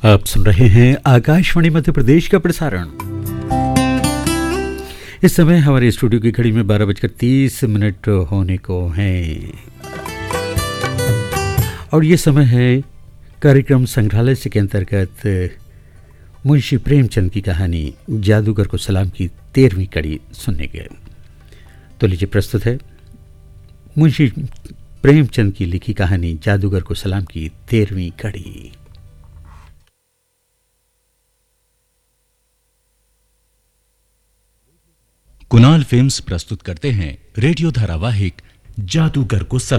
आप सुन रहे हैं आकाशवाणी मध्य प्रदेश का प्रसारण। इस समय हमारे स्टूडियो की घड़ी में 12:30 होने को हैं और ये समय है कार्यक्रम संग्रहालय से के अंतर्गत मुंशी प्रेमचंद की कहानी जादूगर को सलाम की 13वीं कड़ी सुनने के। तो लीजिए प्रस्तुत है मुंशी प्रेमचंद की लिखी कहानी जादूगर को सलाम की 13वीं कड़ी। कुणाल फिल्म्स प्रस्तुत करते हैं रेडियो धारावाहिक जादूगर को सलाम।